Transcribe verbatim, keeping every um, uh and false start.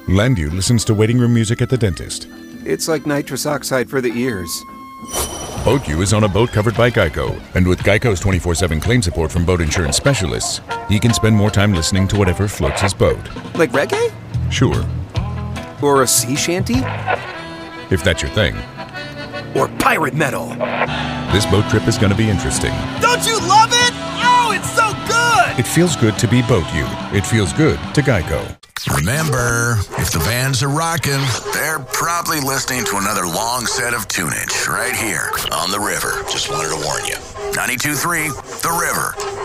Landu listens to waiting room music at the dentist. It's like nitrous oxide for the ears. BoatU is on a boat covered by Geico, and with Geico's twenty-four seven claim support from boat insurance specialists, he can spend more time listening to whatever floats his boat. Like reggae? Sure. Or a sea shanty? If that's your thing. Or pirate metal? This boat trip is going to be interesting. Don't you love it? Oh, it's so good! It feels good to be BoatU. It feels good to Geico. Remember, if the bands are rocking, they're probably listening to another long set of tunage right here on The River. Just wanted to warn you. ninety-two point three The River.